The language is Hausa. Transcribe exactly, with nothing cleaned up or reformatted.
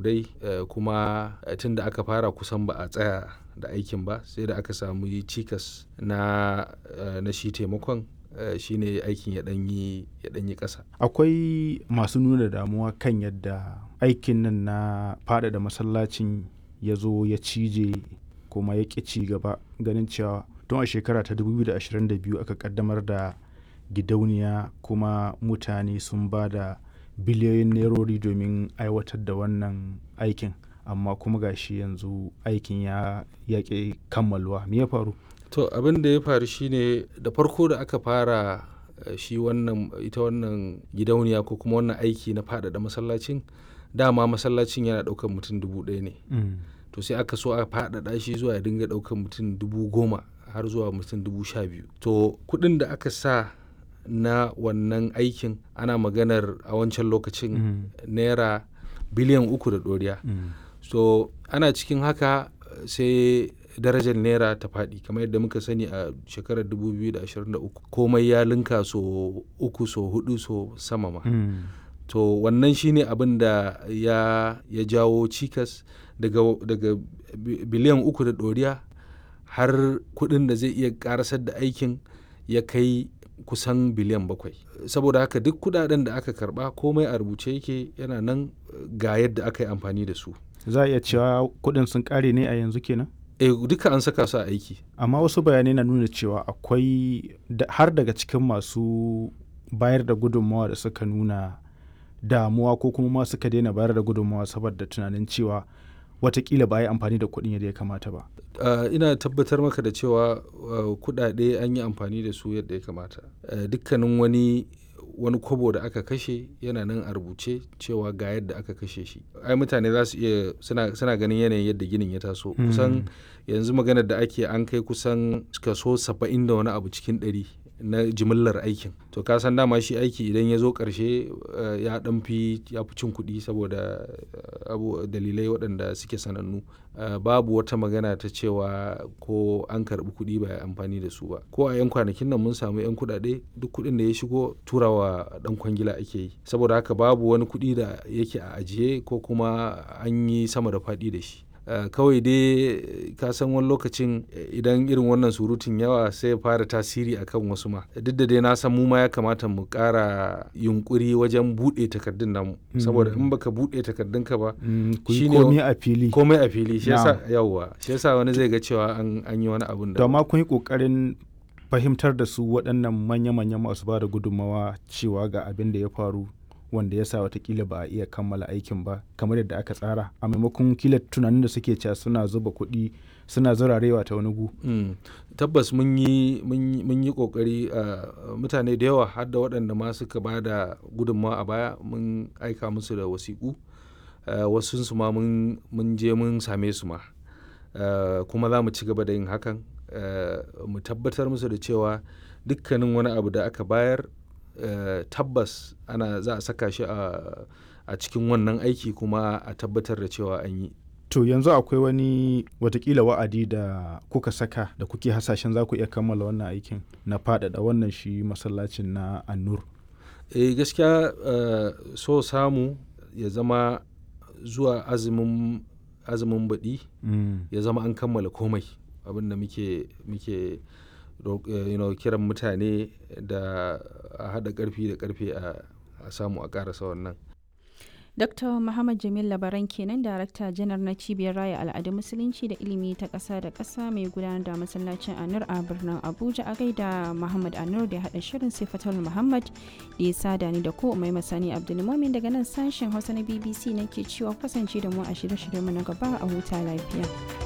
maƙudai, kuma tun da aka fara kusan ba a tsaya da aikin ba, sai da aka samu cikas na na shi taimakon, shine aikin ya ɗanyi ya ɗanyi ƙasa. Akwai masu nuna damuwa kan yadda aikin nan na faɗaɗa masallacin ya zo ya cije kuma ya ƙi ci gaba, ganin cewa tun a shekara ta dubu biyu da ashirin da biyu aka ƙaddamar da gidauniya kuma mutane sun ba da biliyoyin nerori domin aiwatar da wannan aikin, amma kuma gashi yanzu aikin ya yaƙi kammalwa. Me ya faru? To abin da ya faru shine da farko da aka fara shi wannan ita wannan gidauniya ko kuma wannan aiki na faɗaɗa masallacin, dama masallacin yana ɗaukar mutum dubu ɗaya ne. Mm. To sai aka so a faɗaɗa shi zuwa ya dinga ɗaukar mutum dubu goma har zuwa mutum dubu sha biyu. To kuɗin da aka sa na wannan aikin ana maganar a wancan lokacin mm. naira biliyan uku da ɗoriya. Mm. So ana cikin haka sai darajar naira ta faɗi, kamar yadda muka sani a shekarar dubu biyu da ashirin da uku komai ya linka so uku so hudu so sama ma. Mm. To wannan shine abin da ya, ya jawo cikas daga, daga biliyan uku da ɗoriya har kuɗin da zai iya ƙarasar da aikin ya kai kusan biliyan bakwai. Saboda haka duk kuɗaɗen da aka karɓa komai a rubuce yake, yana nan ga yadda aka yi amfani da su. Za a iya cewa kuɗin sun ƙare ne a yanzu kenan? Eh, duka an saka su a aiki. Amma wasu bayanai na nuna cewa akwai har daga cikin masu bayar da gudunmawa da suka nuna damuwa ko kuma ma suka daina bayar da gudunmawa saboda tunanin cewa watakila ba a yi amfani da kuɗin yadda ya kamata ba. Uh, ina tabbatar maka da cewa uh, kuɗaɗe an yi amfani da su yadda ya kamata. Uh, dukkanin wani wani kobo da aka kashe yana nan a rubuce cewa ga yadda aka kashe shi. Ai mutane za su iya suna, suna ganin yanayin yadda ginin ya taso. Mm. Kusan yanzu maganar da ake an kai kusan kaso saba'in da wani abu cikin ɗari na jimillar aikin. To ka san dama shi aiki idan ya zo ƙarshe uh, ya ɗan fi ya fi cin kuɗi saboda uh, abu dalilai waɗanda suke sanannu. Uh, babu wata magana ta cewa ko an karɓi kuɗi ba ya amfani da su ba. Ko a 'yan kwanakin nan mun samu 'yan kuɗaɗe, duk kuɗin da ya shigo turawa ɗan kwangila ake yi. Saboda haka babu wani kuɗi da yake a ajiye ko kuma an yi sama da faɗi da shi. Uh, kawai dai ka san wani lokacin idan irin wannan surutun yawa sai ya fara tasiri akan wasu ma. Duk da dai na san mu ma ya kamata mu ƙara yunkuri wajen buɗe takardun namu. Mm. Saboda in baka buɗe takardunka ba mm, shine komai a fili. Komai a fili. Shi yasa yawa. Shi yasa wani zai ga cewa an an yi wani abun da. Da ma kun yi ƙoƙarin fahimtar da su waɗannan manya-manyan masu ba da gudunmawa cewa ga abin da ya faru wanda ya sa watakila ba a iya kammala aikin ba kamar yadda aka tsara, a maimakon kila tunanin da suke cewa suna zuba kuɗi suna zurarewa ta wani gu. Mm. Tabbas mun yi mun yi kokari, uh, mutane da yawa har da waɗanda ma suka ba da gudunmawa a baya mun aika musu da wasiƙu, uh, wasu su ma mun je mun same su ma, uh, kuma za mu ci gaba da yin hakan, uh, mu tabbatar musu da cewa dukkanin wani abu da aka bayar Uh, tabbas ana za a saka shi a, a cikin wannan aiki kuma a tabbatar da cewa an yi. To yanzu akwai wani watakila wa'adi da kuka saka da kuke hasashen za ku iya kammala wannan aikin na faɗaɗa wannan shi masallacin na An-Nur? Eh, gaskiya uh, so samu ya zama zuwa azumin azumin baɗi mm. ya zama an kammala komai abin da muke muke you know, kiran mutane da a haɗa ƙarfi da ƙarfe a samu a ƙarasa wannan. Dokta Muhammad Jamil Labaran kenan, Darakta Janar na Cibiyar Raya Al'adun Musulunci da Ilimi ta ƙasa da ƙasa mai gudanar da masallacin An-Nur a birnin Abuja. A gaida Muhammad An-Nur da ya haɗa shirin, sai Fatul Muhammad da ya sada ni da ko mai masani Abdulmumin daga nan sashen Hausa na B B C nake cewa kasance da mu a shirye-shiryenmu na gaba, a huta lafiya.